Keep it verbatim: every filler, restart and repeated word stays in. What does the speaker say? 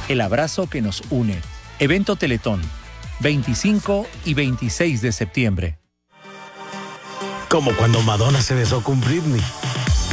el abrazo que nos une. Evento Teletón, veinticinco y veintiséis de septiembre. Como cuando Madonna se besó con Britney.